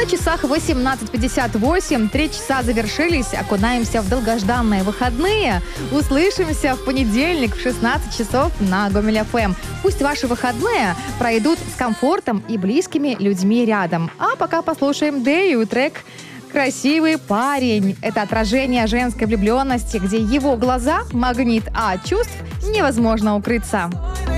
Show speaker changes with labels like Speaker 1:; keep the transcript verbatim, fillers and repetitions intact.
Speaker 1: На часах восемнадцать пятьдесят восемь. Три часа завершились. Окунаемся в долгожданные выходные. Услышимся в понедельник в шестнадцать часов на Гомель эф эм. Пусть ваши выходные пройдут с комфортом и близкими людьми рядом. А пока послушаем Дэю, трек «Красивый парень». Это отражение женской влюбленности, где его глаза — магнит, а от чувств невозможно укрыться.